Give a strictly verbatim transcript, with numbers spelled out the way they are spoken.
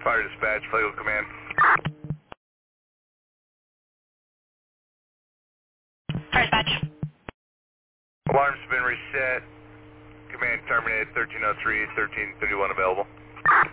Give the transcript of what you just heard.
Fire dispatch, Flagle Command. Fire dispatch. Alarm's been reset. Command terminated, thirteen oh three, thirteen thirty-one available.